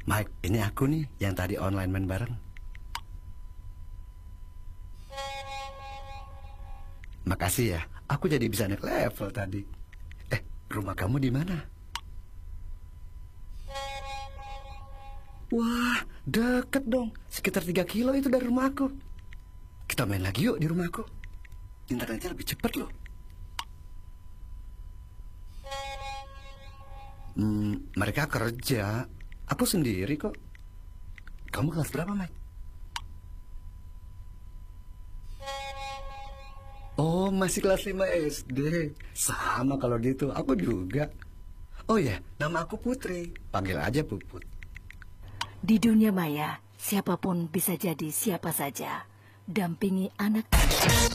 Mike, ini aku nih yang tadi online main bareng. Makasih ya, aku jadi bisa naik level tadi. Rumah kamu di mana? Wah, deket dong. Sekitar 3 kilo itu dari rumahku. Kita main lagi yuk di rumahku. Internetnya lebih cepat loh. Mereka kerja. Aku sendiri kok. Kamu kelas berapa, Mike? Oh, masih kelas 5 SD. Sama kalau gitu, aku juga. Oh ya, nama aku Putri. Panggil aja Puput. Di dunia maya, siapapun bisa jadi siapa saja. Dampingi anak.